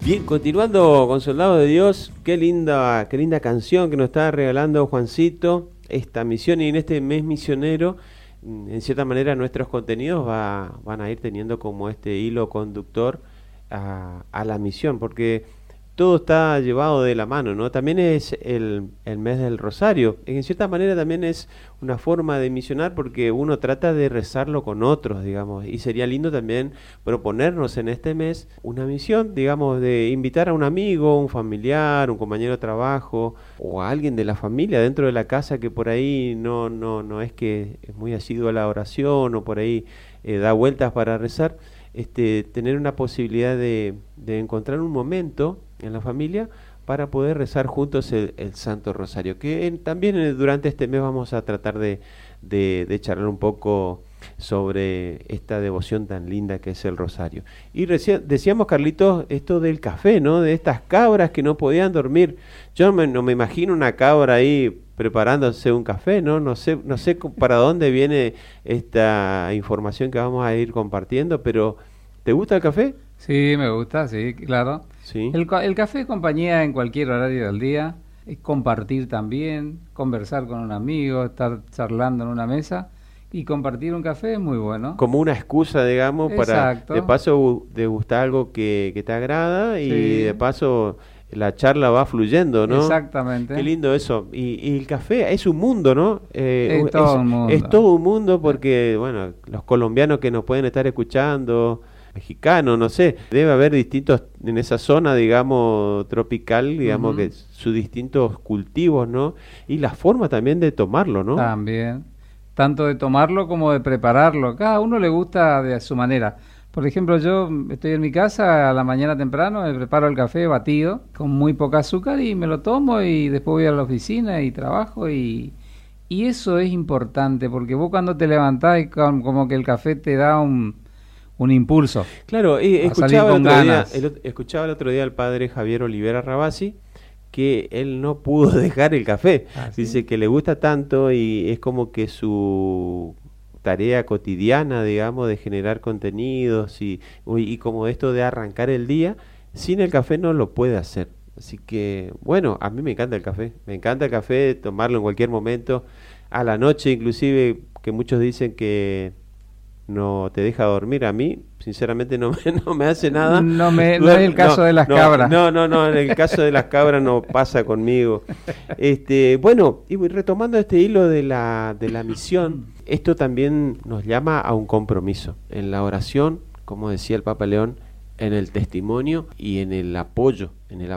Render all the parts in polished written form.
Bien, continuando con Soldado de Dios, qué linda canción que nos está regalando Juancito. Esta misión y en este mes misionero, en cierta manera nuestros contenidos van a ir teniendo como este hilo conductor a la misión, porque todo está llevado de la mano, ¿no? También es el mes del Rosario. En cierta manera también es una forma de misionar porque uno trata de rezarlo con otros, digamos. Y sería lindo también proponernos en este mes una misión, digamos, de invitar a un amigo, un familiar, un compañero de trabajo o a alguien de la familia dentro de la casa que por ahí no es que es muy asiduo a la oración o por ahí da vueltas para rezar. Tener una posibilidad de encontrar un momento en la familia para poder rezar juntos el Santo Rosario, que también durante este mes vamos a tratar de charlar un poco sobre esta devoción tan linda que es el Rosario. Y decíamos, Carlitos, esto del café, ¿no? De estas cabras que no podían dormir. Yo no me imagino una cabra ahí preparándose un café, ¿no? No sé para dónde viene esta información que vamos a ir compartiendo, pero ¿te gusta el café? Sí, me gusta, sí, claro. Sí. El café es compañía en cualquier horario del día, es compartir también, conversar con un amigo, estar charlando en una mesa y compartir un café es muy bueno. Como una excusa, digamos, Exacto. para de paso degustar algo que te agrada y Sí. de paso la charla va fluyendo, ¿no? Exactamente. Qué lindo eso. Y el café es un mundo, ¿no? Es todo un mundo. Es todo un mundo porque, bueno, los colombianos que nos pueden estar escuchando, mexicanos, no sé, debe haber distintos, en esa zona, digamos, tropical, digamos, Ujú. que sus distintos cultivos, ¿no? Y la forma también de tomarlo, ¿no? También, tanto de tomarlo como de prepararlo. Cada uno le gusta de su manera. Por ejemplo, yo estoy en mi casa a la mañana temprano, me preparo el café batido con muy poca azúcar y me lo tomo y después voy a la oficina y trabajo y eso es importante porque vos cuando te levantás como que el café te da un impulso Claro, a salir con ganas. escuchaba el otro día al padre Javier Olivera Rabasi que él no pudo dejar el café. ¿Ah, sí? Dice que le gusta tanto y es como que su tarea cotidiana, digamos, de generar contenidos y como esto de arrancar el día, sin el café no lo puede hacer. Así que, bueno, a mí me encanta el café, tomarlo en cualquier momento, a la noche inclusive, que muchos dicen que no te deja dormir. A mí, sinceramente, no me hace nada. No es el caso de las cabras. No, en el caso de las cabras no pasa conmigo. Bueno, y retomando este hilo de la misión, esto también nos llama a un compromiso en la oración, como decía el Papa León, en el testimonio y en el apoyo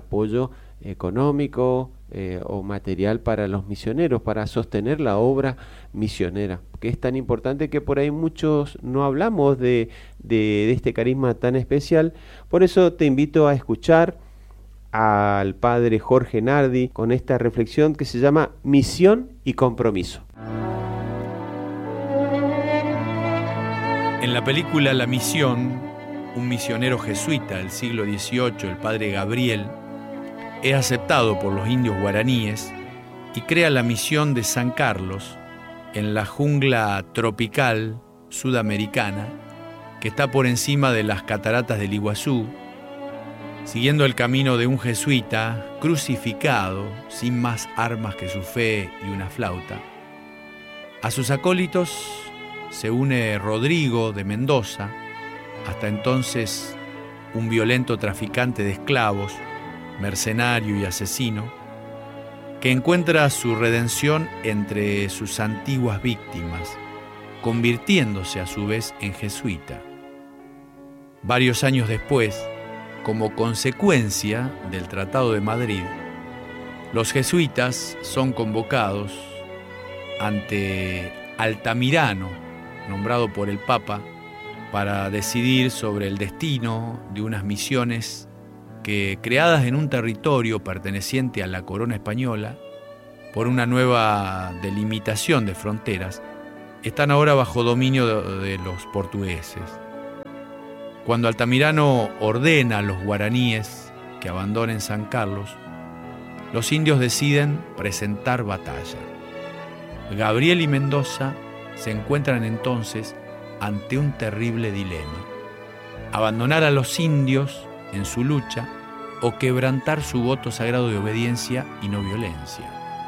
económico o material para los misioneros, para sostener la obra misionera, que es tan importante que por ahí muchos no hablamos de este carisma tan especial. Por eso te invito a escuchar al padre Jorge Nardi con esta reflexión que se llama Misión y Compromiso. En la película La Misión, un misionero jesuita del siglo XVIII, el padre Gabriel, es aceptado por los indios guaraníes y crea la misión de San Carlos en la jungla tropical sudamericana que está por encima de las cataratas del Iguazú, siguiendo el camino de un jesuita crucificado sin más armas que su fe y una flauta. A sus acólitos se une Rodrigo de Mendoza, hasta entonces un violento traficante de esclavos, mercenario y asesino, que encuentra su redención entre sus antiguas víctimas, convirtiéndose a su vez en jesuita. Varios años después, como consecuencia del Tratado de Madrid, los jesuitas son convocados ante Altamirano, nombrado por el Papa, para decidir sobre el destino de unas misiones que, creadas en un territorio perteneciente a la corona española, por una nueva delimitación de fronteras, están ahora bajo dominio de los portugueses. Cuando Altamirano ordena a los guaraníes que abandonen San Carlos, los indios deciden presentar batalla. Gabriel y Mendoza se encuentran entonces ante un terrible dilema: abandonar a los indios en su lucha o quebrantar su voto sagrado de obediencia y no violencia.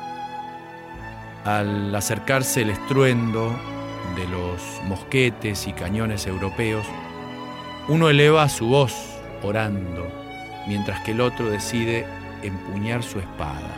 Al acercarse el estruendo de los mosquetes y cañones europeos, uno eleva su voz orando, mientras que el otro decide empuñar su espada.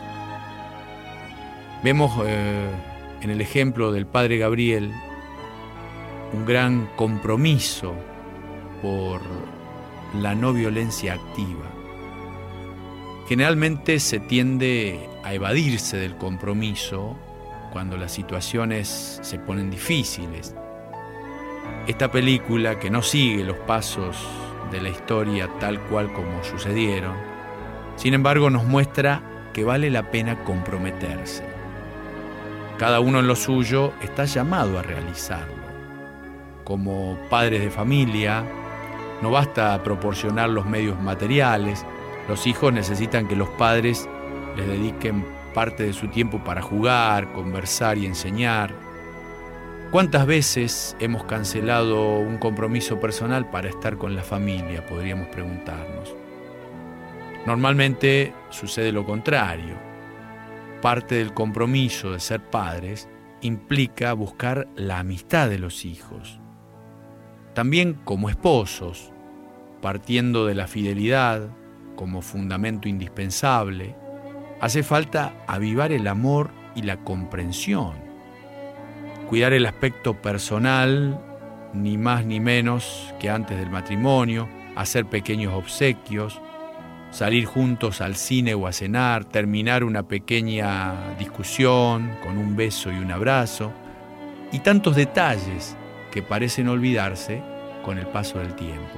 Vemos en el ejemplo del padre Gabriel un gran compromiso por la no violencia activa. Generalmente se tiende a evadirse del compromiso cuando las situaciones se ponen difíciles. Esta película, que no sigue los pasos de la historia tal cual como sucedieron, sin embargo nos muestra que vale la pena comprometerse. Cada uno en lo suyo está llamado a realizarlo. Como padres de familia, no basta proporcionar los medios materiales. Los hijos necesitan que los padres les dediquen parte de su tiempo para jugar, conversar y enseñar. ¿Cuántas veces hemos cancelado un compromiso personal para estar con la familia? Podríamos preguntarnos. Normalmente sucede lo contrario. Parte del compromiso de ser padres implica buscar la amistad de los hijos. También como esposos, partiendo de la fidelidad como fundamento indispensable, hace falta avivar el amor y la comprensión, cuidar el aspecto personal, ni más ni menos que antes del matrimonio, hacer pequeños obsequios, salir juntos al cine o a cenar, terminar una pequeña discusión con un beso y un abrazo, y tantos detalles que parecen olvidarse con el paso del tiempo.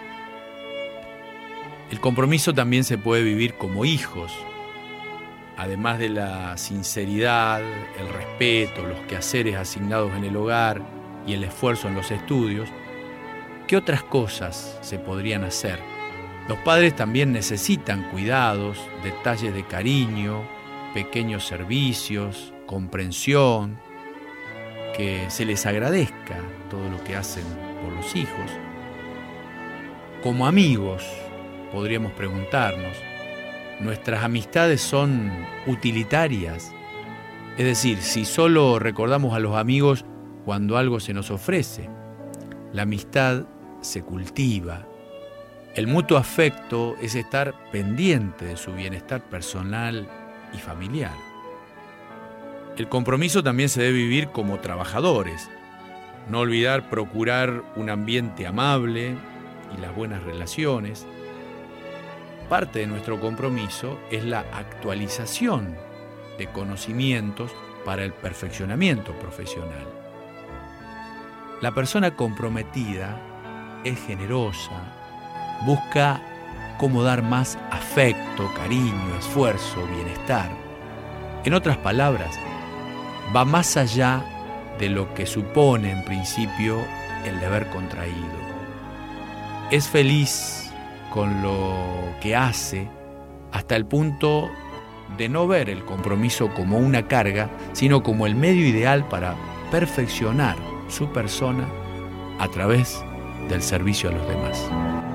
El compromiso también se puede vivir como hijos. Además de la sinceridad, el respeto, los quehaceres asignados en el hogar y el esfuerzo en los estudios, ¿qué otras cosas se podrían hacer? Los padres también necesitan cuidados, detalles de cariño, pequeños servicios, comprensión, que se les agradezca todo lo que hacen por los hijos. Como amigos, podríamos preguntarnos, ¿nuestras amistades son utilitarias? Es decir, si solo recordamos a los amigos cuando algo se nos ofrece. La amistad se cultiva. El mutuo afecto es estar pendiente de su bienestar personal y familiar. El compromiso también se debe vivir como trabajadores. No olvidar procurar un ambiente amable y las buenas relaciones. Parte de nuestro compromiso es la actualización de conocimientos para el perfeccionamiento profesional. La persona comprometida es generosa, busca cómo dar más afecto, cariño, esfuerzo, bienestar. En otras palabras, va más allá de lo que supone en principio el deber contraído. Es feliz con lo que hace hasta el punto de no ver el compromiso como una carga, sino como el medio ideal para perfeccionar su persona a través del servicio a los demás.